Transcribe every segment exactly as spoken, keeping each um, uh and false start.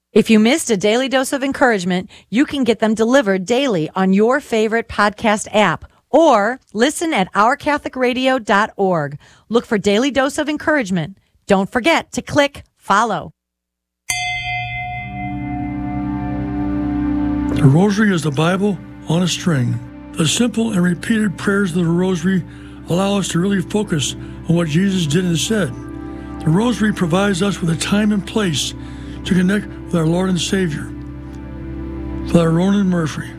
If you missed a daily dose of encouragement, you can get them delivered daily on your favorite podcast app or listen at our catholic radio dot org. Look for Daily Dose of Encouragement. Don't forget to click follow. The Rosary is the Bible on a string. The simple and repeated prayers of the Rosary allow us to really focus on what Jesus did and said. The Rosary provides us with a time and place to connect with our Lord and Savior. Father Ronan Murphy.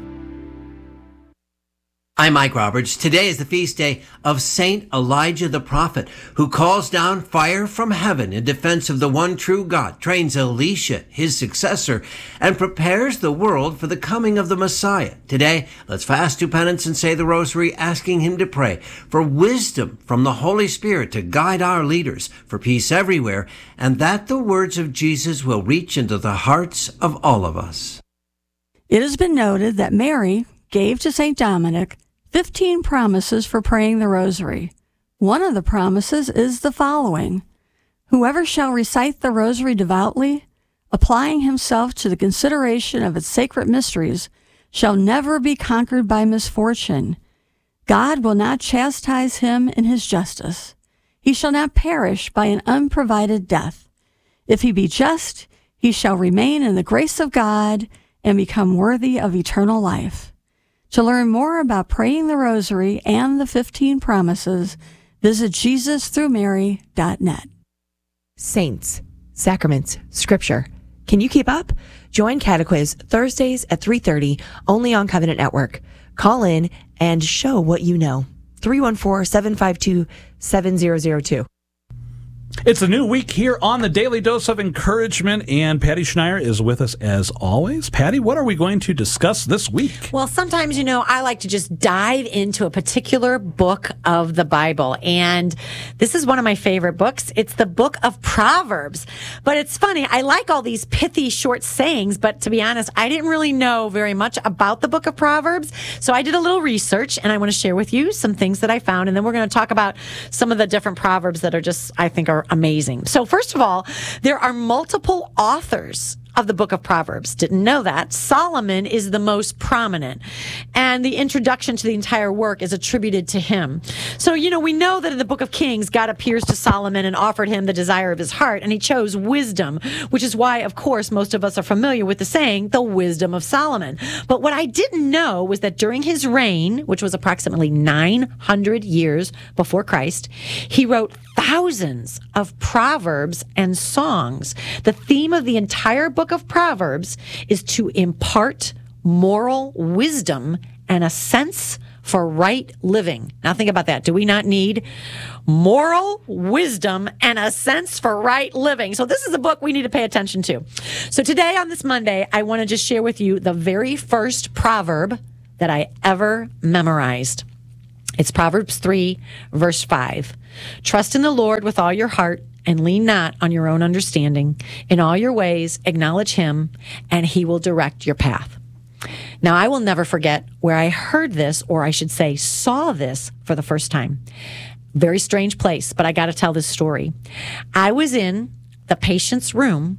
I'm Mike Roberts. Today is the feast day of Saint Elijah the Prophet, who calls down fire from heaven in defense of the one true God, trains Elisha, his successor, and prepares the world for the coming of the Messiah. Today, let's fast, do penance, and say the Rosary, asking him to pray for wisdom from the Holy Spirit to guide our leaders, for peace everywhere, and that the words of Jesus will reach into the hearts of all of us. It has been noted that Mary gave to Saint Dominic fifteen promises for praying the Rosary. One of the promises is the following: whoever shall recite the Rosary devoutly, applying himself to the consideration of its sacred mysteries, shall never be conquered by misfortune. God will not chastise him in his justice. He shall not perish by an unprovided death. If he be just, he shall remain in the grace of God and become worthy of eternal life. To learn more about praying the Rosary and the fifteen promises, visit Jesus through Mary dot net. Saints, Sacraments, Scripture. Can you keep up? Join Catequiz Thursdays at three thirty, only on Covenant Network. Call in and show what you know. three one four, seven five two, seven zero zero two. It's a new week here on the Daily Dose of Encouragement, and Patty Schneier is with us as always. Patty, what are we going to discuss this week? Well, sometimes, you know, I like to just dive into a particular book of the Bible, and this is one of my favorite books. It's the book of Proverbs. But it's funny, I like all these pithy short sayings, but to be honest, I didn't really know very much about the book of Proverbs. So I did a little research, and I want to share with you some things that I found, and then we're going to talk about some of the different Proverbs that are just, I think, are amazing. So first of all, there are multiple authors of the book of Proverbs. Didn't know that. Solomon is the most prominent, and the introduction to the entire work is attributed to him. So, you know, we know that in the book of Kings, God appears to Solomon and offered him the desire of his heart, and he chose wisdom, which is why, of course, most of us are familiar with the saying, the wisdom of Solomon. But what I didn't know was that during his reign, which was approximately nine hundred years before Christ, he wrote thousands of proverbs and songs. The theme of the entire book of Proverbs is to impart moral wisdom and a sense for right living. Now think about that. Do we not need moral wisdom and a sense for right living? So this is a book we need to pay attention to. So today on this Monday, I want to just share with you the very first proverb that I ever memorized. It's Proverbs three, verse five. Trust in the Lord with all your heart and lean not on your own understanding. In all your ways, acknowledge him, and he will direct your path. Now, I will never forget where I heard this, or I should say saw this for the first time. Very strange place, but I got to tell this story. I was in the patient's room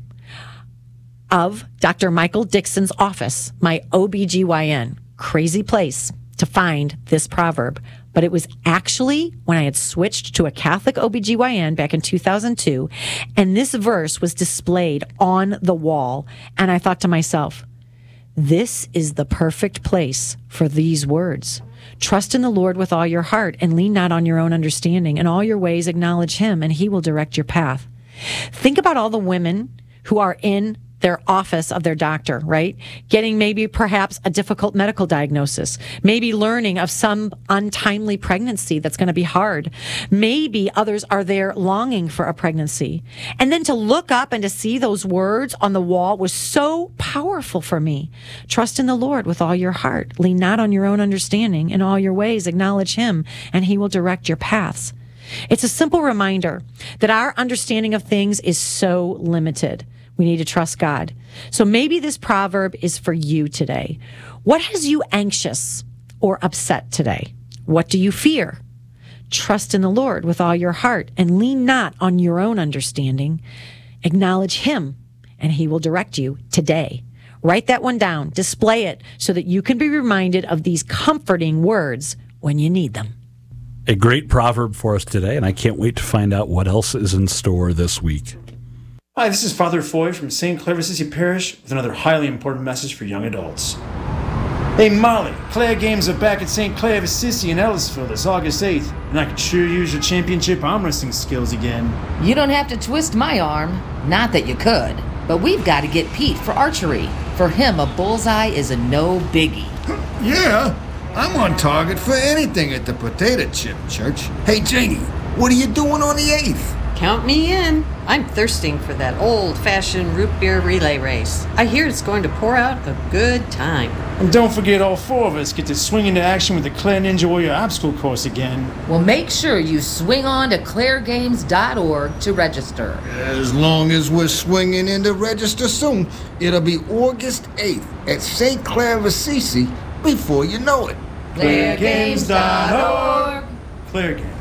of Doctor Michael Dixon's office, my O B G Y N. Crazy place to find this proverb. But it was actually when I had switched to a Catholic O B G Y N back in two thousand two, and this verse was displayed on the wall. And I thought to myself, this is the perfect place for these words. Trust in the Lord with all your heart and lean not on your own understanding. In all your ways acknowledge him, and he will direct your path. Think about all the women who are in their office of their doctor, right? Getting maybe perhaps a difficult medical diagnosis, maybe learning of some untimely pregnancy that's going to be hard. Maybe others are there longing for a pregnancy. And then to look up and to see those words on the wall was so powerful for me. Trust in the Lord with all your heart. Lean not on your own understanding. In all your ways, acknowledge him, and he will direct your paths. It's a simple reminder that our understanding of things is so limited. We need to trust God. So maybe this proverb is for you today. What has you anxious or upset today? What do you fear? Trust in the Lord with all your heart and lean not on your own understanding. Acknowledge him, and he will direct you today. Write that one down, display it so that you can be reminded of these comforting words when you need them. A great proverb for us today, and I can't wait to find out what else is in store this week. Hi, this is Father Foy from Saint Clare of Assisi Parish with another highly important message for young adults. Hey Molly, Clare games are back at Saint Clare of Assisi in Ellisville this August eighth, and I could sure use your championship arm wrestling skills again. You don't have to twist my arm. Not that you could. But we've got to get Pete for archery. For him, a bullseye is a no biggie. Yeah, I'm on target for anything at the Potato Chip Church. Hey Janie, what are you doing on the eighth? Count me in. I'm thirsting for that old-fashioned root beer relay race. I hear it's going to pour out a good time. And don't forget all four of us get to swing into action with the Clare Ninja Warrior obstacle course again. Well, make sure you swing on to clare games dot org to register. As long as we're swinging in to register soon, it'll be August eighth at Saint Clare of Assisi before you know it. clare games dot org. Clare Games.